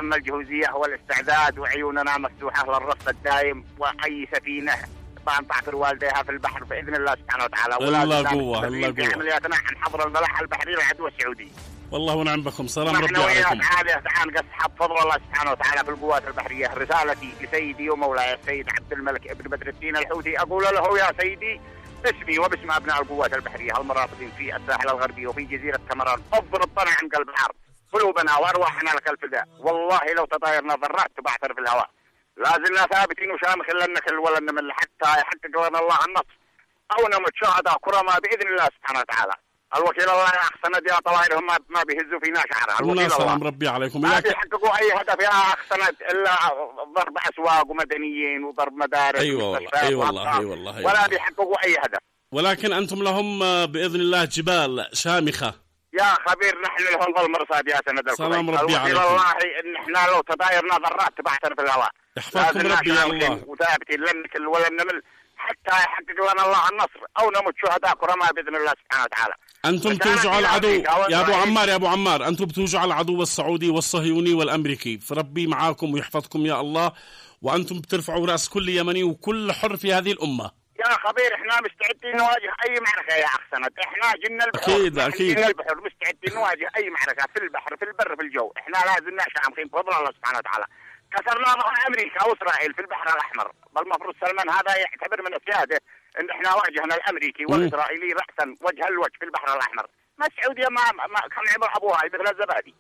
تم الجهوزية والاستعداد وعيوننا مفتوحة للرصد الدائم، وأي سفينة تعثر والديها في البحر بإذن الله سبحانه وتعالى. الله قوة الله في عملياتنا عن حظر الملاحة البحرية العدو السعودي. والله ونعم بكم. سلام ربي عليكم. تعالى قص فضل الله سبحانه وتعالى في القوات البحرية. رسالتي لسيدي ومولاي السيد عبد الملك ابن بدر الدين الحوثي، أقول له يا سيدي باسمي وباسم أبناء القوات البحرية المرافقين في الساحل الغربي وفي جزيرة كامران، أفضل الطمع عن قلب الحرب، قلوبنا وأرواحنا لك الفداء. والله لو تطايرنا ذرات تبعثر في الهواء، لازلنا ثابتين وشامخين لن نكل ولن نمل حتى يحقق لنا الله النصر أو نمت شهداء كرماء بإذن الله سبحانه وتعالى. الوكيل الله أحسن يا طوائرهم ما بيهزوا فينا شعرها. الوكيل سلام ربي عليكم. ما بيحققوا أي هدف يا أحسن إلا ضرب أسواق ومدنيين وضرب مدارس. أي والله ولا بيحققوا أي هدف. ولكن أنتم لهم بإذن الله جبال شامخة يا خبير. نحن لهم المرصاد يا سند الكويت. سلام ربي عليكم. والله إن إحنا لو تطايرنا ذرات تبعثر في الهواء. يحفظكم ربي يا الله. وثابتين لن نكل ولن نمل حتى يحقق لنا الله النصر أو نمت شهداء كرماء بإذن الله سبحانه وتعالى. أنتم توجعوا العدو يا أبو عمار أنتم بتوجعوا العدو السعودي والصهيوني والأمريكي، فربي معاكم ويحفظكم يا الله، وأنتم بترفعوا رأس كل يمني وكل حر في هذه الأمة. يا خبير احنا مستعدين نواجه أي معركة يا أخ سند. احنا جن البحر. أكيد جن البحر مستعدين نواجه أي معركة في البحر في البر في الجو. احنا لازم شامخين بفضل الله سبحانه وتعالى. كسرنا ظهر أمريكا وإسرائيل في البحر الأحمر، بل المفروض سلمان هذا يعتبر من السيادة إن إحنا واجهنا الأمريكي والإسرائيلي رأسا وجه الوجه في البحر الأحمر. ما السعودية ما كان عبر أبوها مثل الزبادي.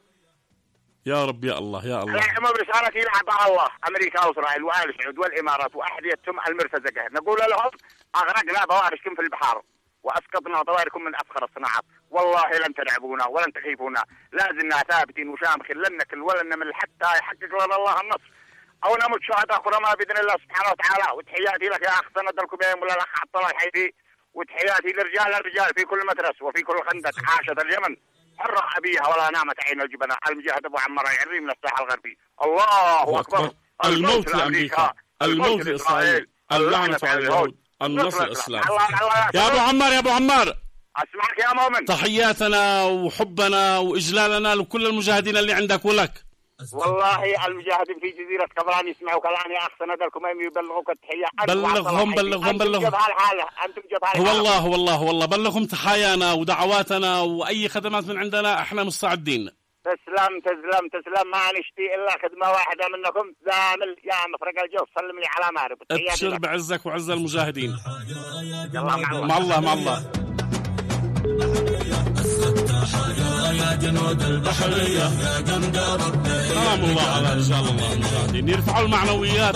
يا رب يا الله يا الله. نحن برسالتي لأعضاء الله أمريكا وإسرائيل وآل سعود والإمارات وأحذيتهم المرتزقة، نقول لهم أغرقنا بوارشكم في البحار وأسقطنا طواركم من أفخر الصناعات. والله لن ترعبونا ولن تخيفونا، لازلنا ثابتين وشامخين لن نكل ولن نمل حتى يحقق لنا الله النصر أو نمت شهداء كرماء بإذن الله سبحانه وتعالى. وتحياتي لك يا أخ سند الكبيم ولا الأخ عبد الله الحيدي، وتحياتي لرجال الرجال في كل مدرس وفي كل خندق. عاشت اليمن حرق أبيها ولا نامت عين الجبناء. المجاهد أبو عمار يعري من الساحل الغربي. الله أكبر. الموت لأمريكا، الموت لإسرائيل، اللعنة على اليهود، النصر الإسلام. يا أبو عمار أسمعك يا مؤمن. تحياتنا وحبنا وإجلالنا لكل المجاهدين اللي عندك ولك. والله المجاهدين في جزيرة كامران يسمعوا كلامي أخ سند الكميمي يبلغوك التحية. بلغهم أنتم جبهة الحالة. والله بلغهم تحايانا ودعواتنا وأي خدمات من عندنا احنا مستعدين. تسلم ما نشتي إلا خدمة واحدة منكم، زامل يا مفرق الجو سلم لي على مارب. ابشر بعزك وعز المجاهدين. مع الله يا جنود البحرية يا جند ربي. سلام الله على رجال الله المجاهدين، يرفعوا المعنويات.